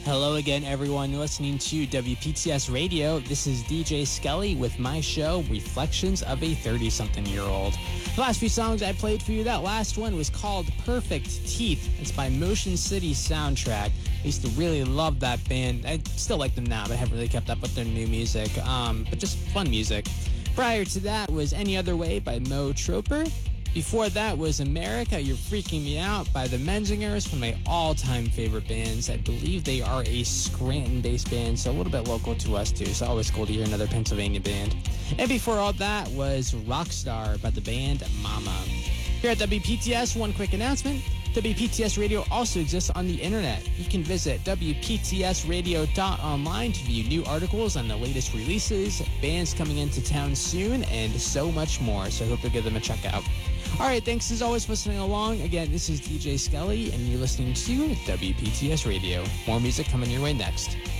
Hello again, everyone. You're listening to WPTS Radio. This is DJ Skelly with my show, Reflections of a 30-something-year-old. The last few songs I played for you, that last one was called Perfect Teeth. It's by Motion City Soundtrack. I used to really love that band. I still like them now, but I haven't really kept up with their new music. But just fun music. Prior to that was Any Other Way by Mo Troper. Before that was America, You're Freaking Me Out by the Menzingers, one of my all-time favorite bands. I believe they are a Scranton-based band, so a little bit local to us too, so always cool to hear another Pennsylvania band. And before all that was Rockstar by the band Mama. Here at WPTS, one quick announcement. WPTS Radio also exists on the internet. You can visit WPTSradio.online to view new articles on the latest releases, bands coming into town soon, and so much more. So I hope you'll give them a check out. All right, thanks as always for listening along. Again, this is DJ Skelly, and you're listening to WPTS Radio. More music coming your way next.